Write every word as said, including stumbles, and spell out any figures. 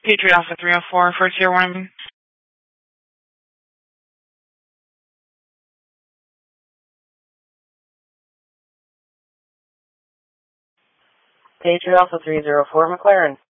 Patriot Alpha three oh four, first year one. Patriot Alpha three oh four, McLaren.